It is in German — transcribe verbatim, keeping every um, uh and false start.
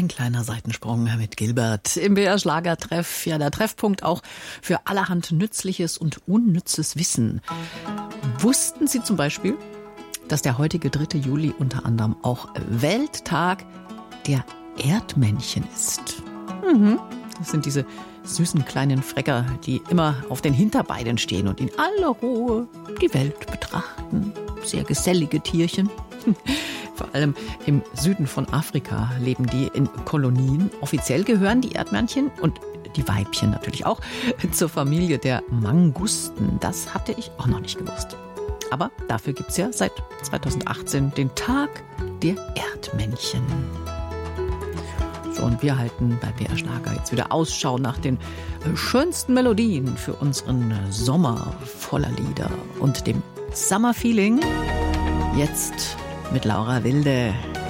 Ein kleiner Seitensprung mit Gilbert im B R Schlagertreff. Ja, der Treffpunkt auch für allerhand nützliches und unnützes Wissen. Wussten Sie zum Beispiel, dass der heutige dritte Juli unter anderem auch Welttag der Erdmännchen ist? Mhm. Das sind diese süßen kleinen Frecker, die immer auf den Hinterbeinen stehen und in aller Ruhe die Welt betrachten. Sehr gesellige Tierchen. Vor allem im Süden von Afrika leben die in Kolonien. Offiziell gehören die Erdmännchen und die Weibchen natürlich auch zur Familie der Mangusten. Das hatte ich auch noch nicht gewusst. Aber dafür gibt es ja seit zweitausendachtzehn den Tag der Erdmännchen. So, und wir halten bei B R Schlager jetzt wieder Ausschau nach den schönsten Melodien für unseren Sommer voller Lieder und dem Summer Feeling. Jetzt mit Laura Wilde.